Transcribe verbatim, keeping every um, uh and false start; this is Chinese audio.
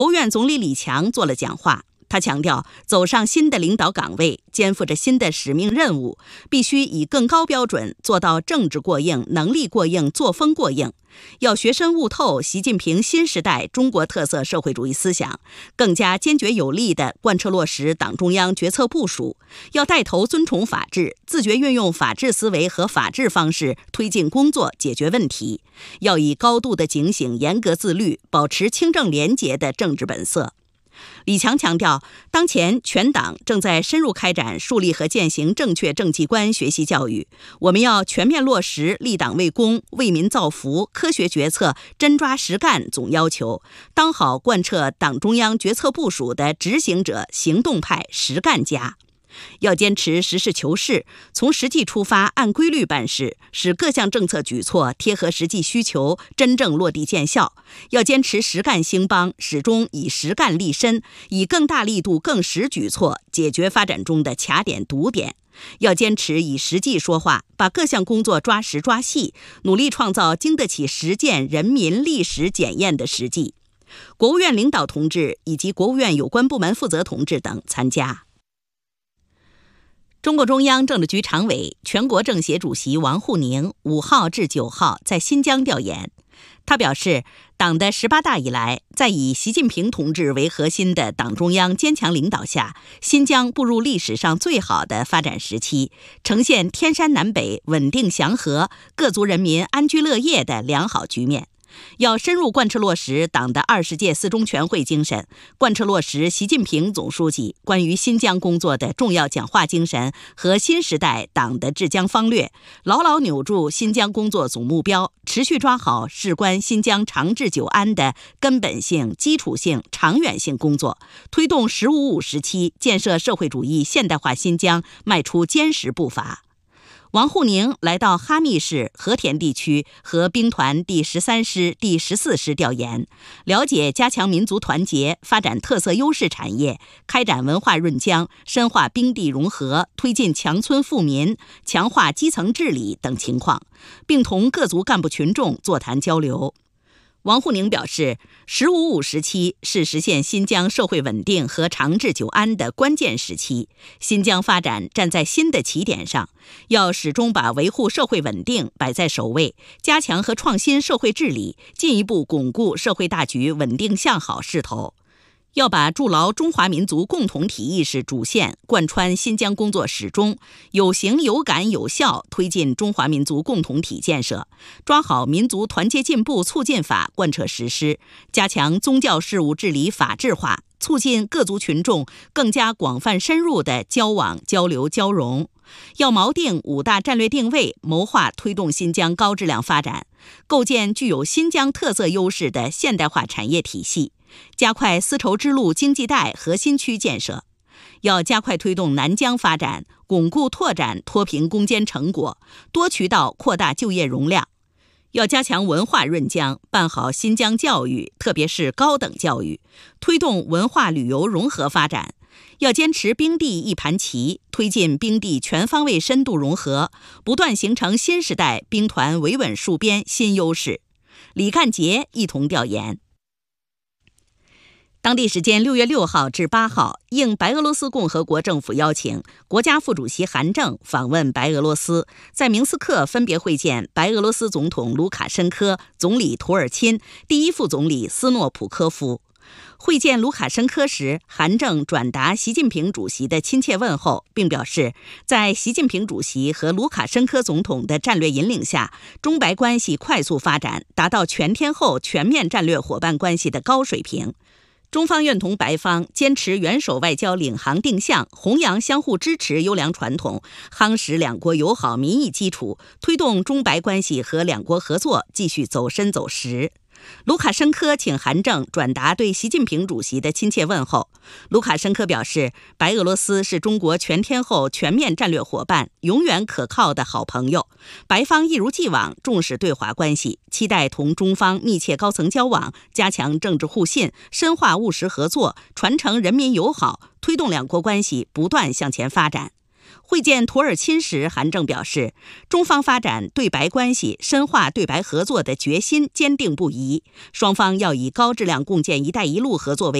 国务院总理李强做了讲话。他强调，走上新的领导岗位，肩负着新的使命任务，必须以更高标准做到政治过硬、能力过硬、作风过硬。要学深悟透习近平新时代中国特色社会主义思想，更加坚决有力地贯彻落实党中央决策部署。要带头尊崇法治，自觉运用法治思维和法治方式推进工作、解决问题。要以高度的警醒、严格自律，保持清正廉洁的政治本色。李强强调，当前全党正在深入开展树立和践行正确政绩观学习教育，我们要全面落实立党为公、为民造福、科学决策、真抓实干总要求，当好贯彻党中央决策部署的执行者、行动派、实干家。要坚持实事求是，从实际出发，按规律办事，使各项政策举措贴合实际需求，真正落地见效。要坚持实干兴邦，始终以实干立身，以更大力度、更实举措解决发展中的卡点堵点。要坚持以实际说话，把各项工作抓实抓细，努力创造经得起实践、人民、历史检验的实际。国务院领导同志以及国务院有关部门负责同志等参加。中共中央政治局常委、全国政协主席王沪宁五号至九号在新疆调研。他表示，党的十八大以来，在以习近平同志为核心的党中央坚强领导下，新疆步入历史上最好的发展时期，呈现天山南北、稳定祥和、各族人民安居乐业的良好局面。要深入贯彻落实党的二十届四中全会精神，贯彻落实习近平总书记关于新疆工作的重要讲话精神和新时代党的治疆方略，牢牢扭住新疆工作总目标，持续抓好事关新疆长治久安的根本性、基础性、长远性工作，推动“十五五”时期建设社会主义现代化新疆迈出坚实步伐。王沪宁来到哈密市和田地区和兵团第十三师、第十四师调研，了解加强民族团结、发展特色优势产业、开展文化润疆、深化兵地融合、推进强村富民、强化基层治理等情况，并同各族干部群众座谈交流。王沪宁表示，“十五五”时期是实现新疆社会稳定和长治久安的关键时期，新疆发展站在新的起点上，要始终把维护社会稳定摆在首位，加强和创新社会治理，进一步巩固社会大局稳定向好势头。要把筑牢中华民族共同体意识主线贯穿新疆工作始终，有形有感有效推进中华民族共同体建设，抓好民族团结进步促进法贯彻实施，加强宗教事务治理法治化，促进各族群众更加广泛深入的交往交流交融。要锚定五大战略定位，谋划推动新疆高质量发展，构建具有新疆特色优势的现代化产业体系，加快丝绸之路经济带核心区建设。要加快推动南疆发展，巩固拓展脱贫攻坚成果，多渠道扩大就业容量。要加强文化润疆，办好新疆教育，特别是高等教育，推动文化旅游融合发展。要坚持兵地一盘棋，推进兵地全方位深度融合，不断形成新时代兵团维稳戍边新优势。李干杰一同调研。当地时间六月六号至八号，应白俄罗斯共和国政府邀请，国家副主席韩正访问白俄罗斯，在明斯克分别会见白俄罗斯总统卢卡申科、总理图尔钦、第一副总理斯诺普科夫。会见卢卡申科时，韩正转达习近平主席的亲切问候，并表示，在习近平主席和卢卡申科总统的战略引领下，中白关系快速发展，达到全天候全面战略伙伴关系的高水平。中方愿同白方坚持元首外交领航定向，弘扬相互支持优良传统，夯实两国友好民意基础，推动中白关系和两国合作继续走深走实。卢卡申科请韩正转达对习近平主席的亲切问候。卢卡申科表示，白俄罗斯是中国全天候全面战略伙伴，永远可靠的好朋友。白方一如既往重视对华关系，期待同中方密切高层交往，加强政治互信，深化务实合作，传承人民友好，推动两国关系不断向前发展。 会见土耳其时，韩正表示，中方发展对白关系、深化对白合作的决心坚定不移，双方要以高质量共建“一带一路”合作为